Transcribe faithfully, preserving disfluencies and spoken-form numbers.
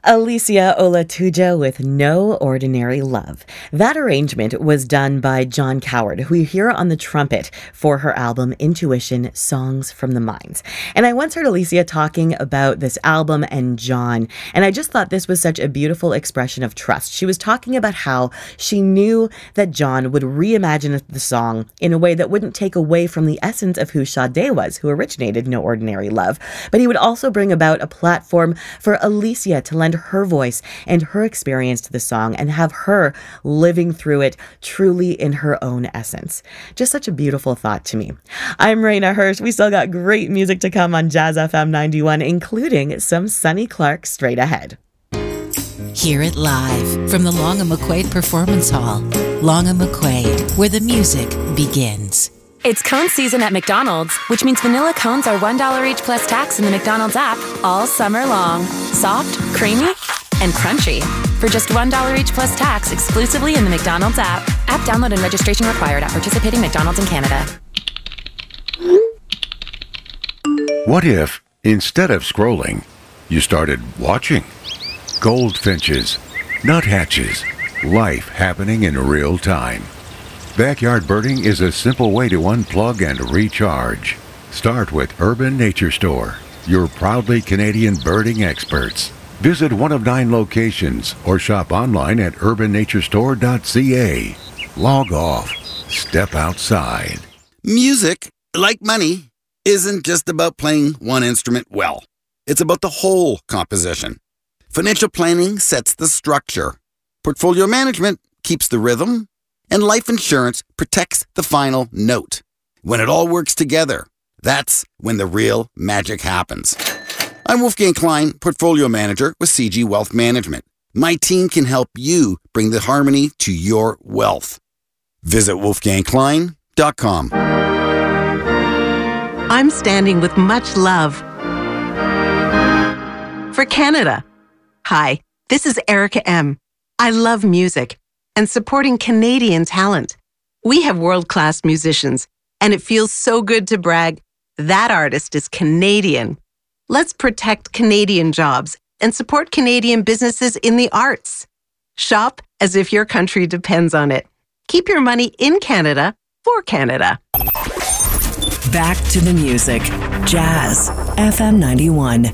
Alicia Olatuja with No Ordinary Love. That arrangement was done by John Coward, who you hear on the trumpet for her album Intuition, Songs from the Minds. And I once heard Alicia talking about this album and John, and I just thought this was such a beautiful expression of trust. She was talking about how she knew that John would reimagine the song in a way that wouldn't take away from the essence of who Sade was, who originated No Ordinary Love, but he would also bring about a platform for Alicia to lend her voice and her experience to the song and have her living through it truly in her own essence. Just such a beautiful thought to me. I'm Raina Hirsch. We still got great music to come on Jazz F M ninety-one, including some Sonny Clark straight ahead. Hear it live from the Long and McQuaid Performance Hall. Long and McQuaid, where the music begins. It's cone season at McDonald's, which means vanilla cones are one dollar each plus tax in the McDonald's app all summer long. Soft, creamy, and crunchy. For just one dollar each plus tax exclusively in the McDonald's app. App download and registration required at participating McDonald's in Canada. What if, instead of scrolling, you started watching? Goldfinches, nuthatches, life happening in real time. Backyard birding is a simple way to unplug and recharge. Start with Urban Nature Store, your proudly Canadian birding experts. Visit one of nine locations or shop online at urban nature store dot c a. Log off. Step outside. Music, like money, isn't just about playing one instrument well. It's about the whole composition. Financial planning sets the structure. Portfolio management keeps the rhythm. And life insurance protects the final note. When it all works together, that's when the real magic happens. I'm Wolfgang Klein, Portfolio Manager with C G Wealth Management. My team can help you bring the harmony to your wealth. Visit wolfgang klein dot com. I'm standing with much love for Canada. Hi, this is Erica M. I love music and supporting Canadian talent. We have world-class musicians, and it feels so good to brag, that artist is Canadian. Let's protect Canadian jobs and support Canadian businesses in the arts. Shop as if your country depends on it. Keep your money in Canada for Canada. Back to the music. Jazz F M ninety-one.